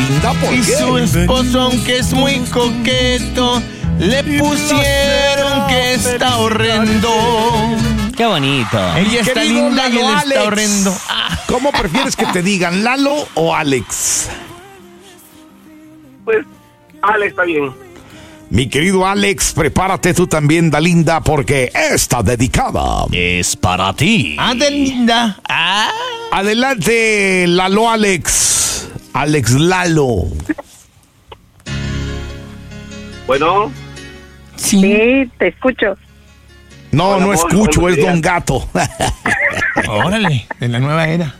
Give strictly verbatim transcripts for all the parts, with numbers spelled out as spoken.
Dalinda, ¿por y qué? su esposo, aunque es muy coqueto, le pusieron que está horrendo. Qué bonito. Ella está Querido linda y Lalo él Alex, está horrendo. Ah. ¿Cómo prefieres que te digan, Lalo o Alex? Pues, Alex está bien. Mi querido Alex, prepárate tú también, Dalinda, porque está dedicada. Es para ti. Adelinda. Ah. Adelante, Lalo Alex. Alex Lalo. Bueno, Sí. Sí, te escucho. No, Hola, no amor, escucho, buenos es días. Don Gato. Órale, de la nueva era.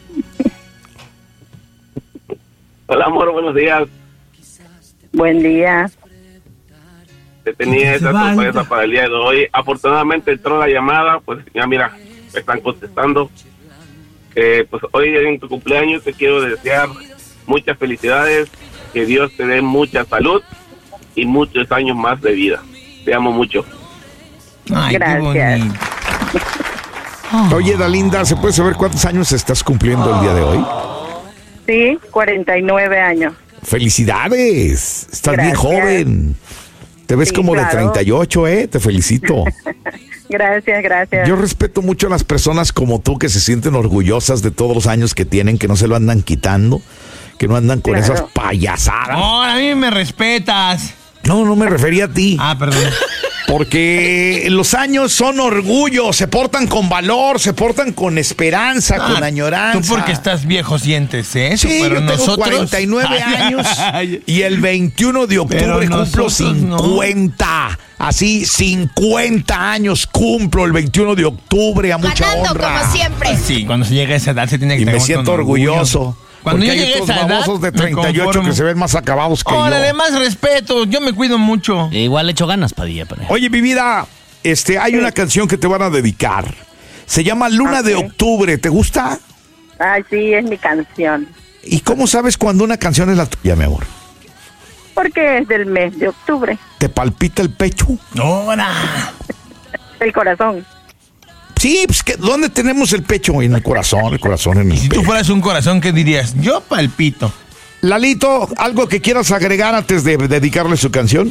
hola amor, buenos días. Buen día. Te tenía esa sorpresa para el día de hoy. Afortunadamente entró la llamada, pues ya mira, me están contestando. Eh, pues hoy en tu cumpleaños te quiero desear muchas felicidades, que Dios te dé mucha salud y muchos años más de vida. Te amo mucho. Ay, Gracias. qué bonito. Oye, Dalinda, ¿se puede saber cuántos años estás cumpliendo el día de hoy? Sí, cuarenta y nueve años. ¡Felicidades! Estás bien Gracias. joven. Te ves Sí, como de claro. treinta y ocho, ¿eh? Te felicito. Gracias, gracias. Yo respeto mucho a las personas como tú que se sienten orgullosas de todos los años que tienen, que no se lo andan quitando, que no andan con Claro. esas payasadas. No, a mí me respetas. No, no me refería a ti. Ah, perdón. Porque los años son orgullo, se portan con valor, se portan con esperanza, Ah, con añoranza. Tú porque estás viejo sientes eso, Sí, pero yo tengo nosotros... cuarenta y nueve años Ay, y el veintiuno de octubre Pero cumplo nosotros no. cincuenta. Así, cincuenta años cumplo el veintiuno de octubre a mucha Ganando honra. como siempre. Sí, cuando se llega a esa edad se tiene que Y me tomar siento con orgullo. orgulloso. Cuando porque yo hay llegué a otros esa edad, babosos de me treinta y ocho conformo. que se ven más acabados que Órale, yo. más respeto, yo me cuido mucho. Igual le echo ganas, Padilla. Pero... Oye, mi vida, este, hay una canción que te van a dedicar. Se llama Luna de Ok. Octubre. ¿Te gusta? Ay, sí, es mi canción. ¿Y cómo sabes cuando una canción es la tuya, mi amor? Porque es del mes de octubre. ¿Te palpita el pecho? ¡Ahora! El corazón. Sí, pues, que, ¿dónde tenemos el pecho? En el corazón, el corazón en el Si tú pecho. fueras un corazón, ¿qué dirías? Yo palpito. Lalito, ¿algo que quieras agregar antes de dedicarle su canción?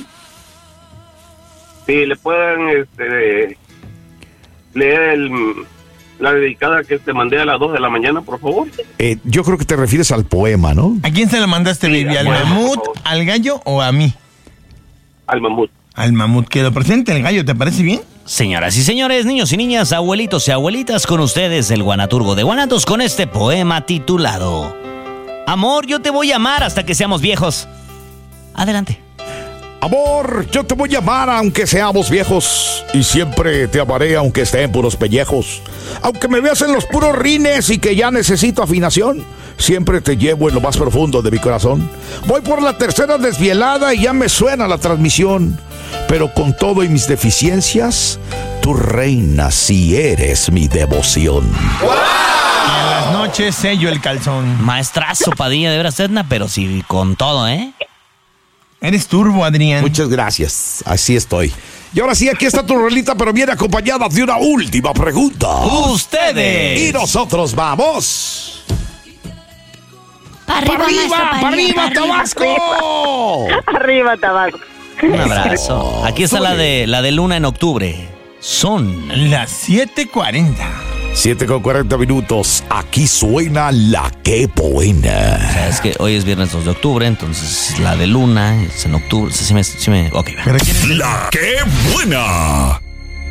Si le pueden este, leer el, la dedicada que te mandé a las dos de la mañana, por favor. Eh, yo creo que te refieres al poema, ¿no? ¿A quién se lo mandaste, Sí, baby? ¿Al bueno, mamut, por favor. al gallo o a mí? Al mamut. Al mamut, que lo presente el gallo, ¿te parece bien? Señoras y señores, niños y niñas, abuelitos y abuelitas, con ustedes el Guanaturgo de Guanatos con este poema titulado Amor, yo te voy a amar hasta que seamos viejos. Adelante. Amor, yo te voy a amar aunque seamos viejos y siempre te amaré aunque esté en puros pellejos. Aunque me veas en los puros rines y que ya necesito afinación, siempre te llevo en lo más profundo de mi corazón. Voy por la tercera desvielada y ya me suena la transmisión. Pero con todo y mis deficiencias, tu reina sí eres mi devoción. Y en las noches sello el calzón. Maestrazo, Padilla, de veras, Edna, pero sí con todo, ¿eh? Eres turbo, Adrián. Muchas gracias, así estoy. Y ahora sí, aquí está tu rolita, pero viene acompañada de una última pregunta. ¡Ustedes! Y nosotros vamos. Arriba, ¡Para arriba, maestro para arriba, Padilla, Tabasco! Arriba, Tabasco. Un abrazo. Aquí está la de, la de Luna en octubre. Son... Las siete cuarenta. siete con cuarenta minutos. Aquí suena la que buena. O sea, es que hoy es viernes dos de octubre, entonces la de Luna es en octubre. Sí me... Sí me ok, va. Pero ¿quién es? La que buena.